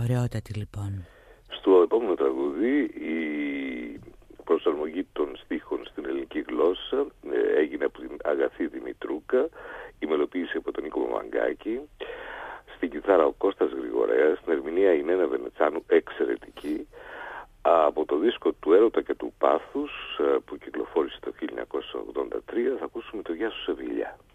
Ωραιότατη λοιπόν. Στο επόμενο τραγούδι η προσαρμογή των στίχων στην ελληνική γλώσσα έγινε από την Αγαθή Δημητρούκα, η μελοποίηση από τον Νίκο Μαμαγκάκη, στην κιθάρα ο Κώστας Γρηγορέας, στην ερμηνεία η Νένα Βενετσάνου, εξαιρετική. Από το δίσκο του Έρωτα και του Πάθους που κυκλοφόρησε το 1983 θα ακούσουμε το «Γεια σου Σεβίλια».